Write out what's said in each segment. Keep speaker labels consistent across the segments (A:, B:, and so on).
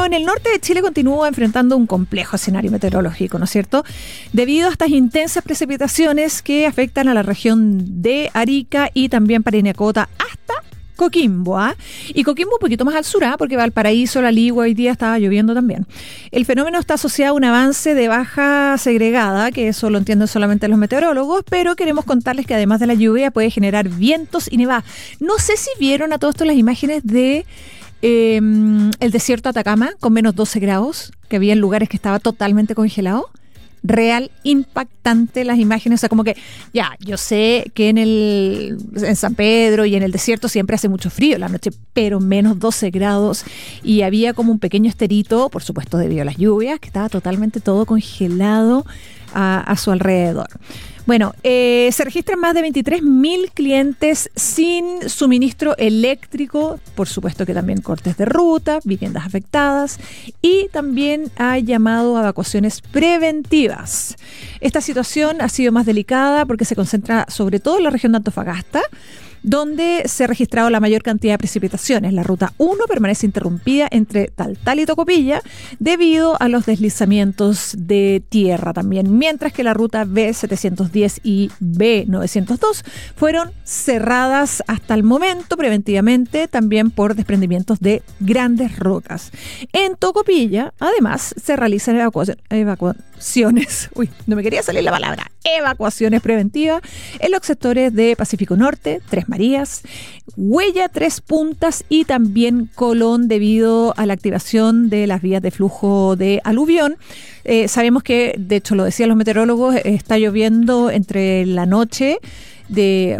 A: Bueno, en el norte de Chile continúa enfrentando un complejo escenario meteorológico, ¿no es cierto? Debido a estas intensas precipitaciones que afectan a la región de Arica y también Parinacota hasta Coquimbo, ¿ah? Y Coquimbo un poquito más al sur, ¿ah? Porque Valparaíso, La Ligua, hoy día estaba lloviendo también. El fenómeno está asociado a un avance de baja segregada, que eso lo entienden solamente los meteorólogos, pero queremos contarles que además de la lluvia puede generar vientos y nevadas. No sé si vieron a todo esto las imágenes de el desierto de Atacama con menos 12 grados, que había en lugares que estaba totalmente congelado. Real, impactante las imágenes, o sea, como que ya, yo sé que en San Pedro y en el desierto siempre hace mucho frío en la noche, pero menos 12 grados y había como un pequeño esterito, por supuesto debido a las lluvias, que estaba totalmente todo congelado a su alrededor. Bueno, se registran más de 23.000 clientes sin suministro eléctrico, por supuesto que también cortes de ruta, viviendas afectadas y también hay llamado a evacuaciones preventivas. Esta situación ha sido más delicada porque se concentra sobre todo en la región de Antofagasta, donde se ha registrado la mayor cantidad de precipitaciones. La ruta 1 permanece interrumpida entre Taltal y Tocopilla debido a los deslizamientos de tierra también, mientras que la ruta B710 y B902 fueron cerradas hasta el momento preventivamente también por desprendimientos de grandes rocas. En Tocopilla, además, se realizan evacuaciones, evacuaciones preventivas en los sectores de Pacífico Norte, Tres Marías, Huella, Tres Puntas y también Colón debido a la activación de las vías de flujo de aluvión. Sabemos que, de hecho lo decían los meteorólogos, está lloviendo entre la noche de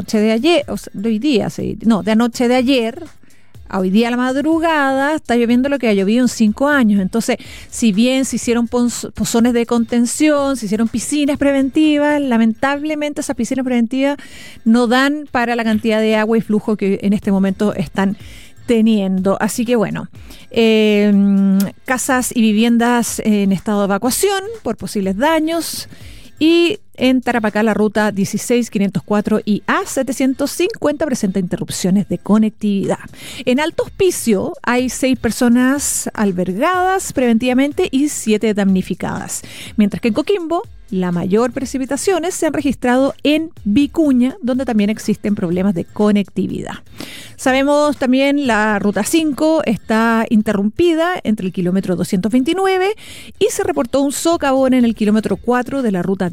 A: anoche de ayer a hoy día a la madrugada, está lloviendo lo que ha llovido en 5 años. Entonces, si bien se hicieron pozones de contención, se hicieron piscinas preventivas, lamentablemente esas piscinas preventivas no dan para la cantidad de agua y flujo que en este momento están teniendo. Así que bueno, casas y viviendas en estado de evacuación por posibles daños. Y en Tarapacá la ruta 16, 504 y A750 presenta interrupciones de conectividad. En Alto Hospicio hay 6 personas albergadas preventivamente y 7 damnificadas. Mientras que en Coquimbo la mayor precipitaciones se han registrado en Vicuña, donde también existen problemas de conectividad. Sabemos también la ruta 5 está interrumpida entre el kilómetro 229 y se reportó un socavón en el kilómetro 4 de la ruta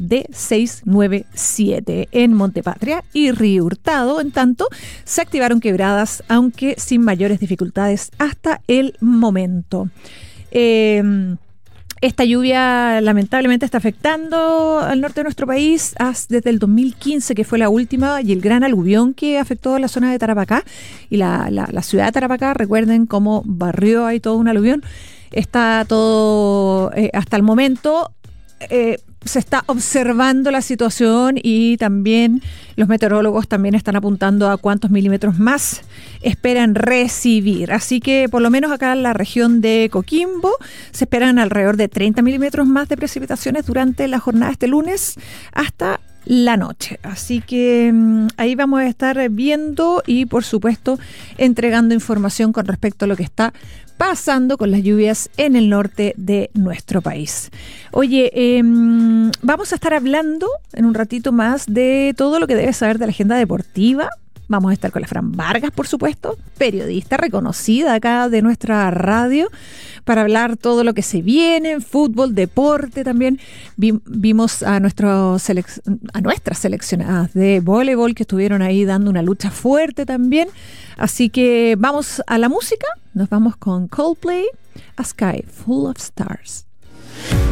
A: D697 en Montepatria y Río Hurtado. En tanto, se activaron quebradas, aunque sin mayores dificultades hasta el momento. Esta lluvia lamentablemente está afectando al norte de nuestro país desde el 2015, que fue la última, y el gran aluvión que afectó a la zona de Tarapacá y la ciudad de Tarapacá. Recuerden cómo barrió ahí todo un aluvión. Está todo, hasta el momento, se está observando la situación y también los meteorólogos también están apuntando a cuántos milímetros más esperan recibir. Así que por lo menos acá en la región de Coquimbo se esperan alrededor de 30 milímetros más de precipitaciones durante la jornada este lunes hasta la noche. Así que ahí vamos a estar viendo y por supuesto entregando información con respecto a lo que está pasando con las lluvias en el norte de nuestro país. Oye, vamos a estar hablando en un ratito más de todo lo que debes saber de la agenda deportiva. Vamos a estar con la Fran Vargas, por supuesto, periodista reconocida acá de nuestra radio, para hablar todo lo que se viene, fútbol, deporte también. Vimos a nuestras seleccionadas de voleibol que estuvieron ahí dando una lucha fuerte también. Así que vamos a la música, nos vamos con Coldplay, A Sky Full of Stars.